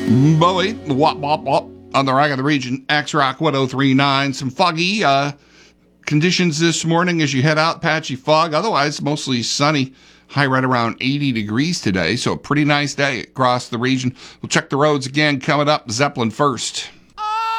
Bowie, wop, wop, wop, on the Rock of the Region, X-Rock 1039. Some foggy conditions this morning as you head out, patchy fog. Otherwise, mostly sunny. High right around 80 degrees today, so a pretty nice day across the region. We'll check the roads again coming up. Zeppelin first.